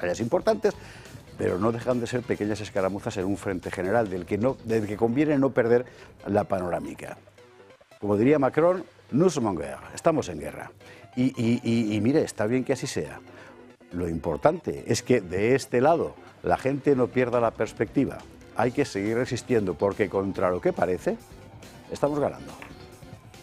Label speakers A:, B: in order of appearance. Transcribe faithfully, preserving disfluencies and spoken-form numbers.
A: batallas importantes, pero no dejan de ser pequeñas escaramuzas en un frente general del que, no, del que conviene no perder la panorámica. Como diría Macron, nous sommes en guerre, estamos en guerra. Y, y, y, y mire, está bien que así sea. Lo importante es que de este lado la gente no pierda la perspectiva. Hay que seguir resistiendo porque contra lo que parece, estamos ganando.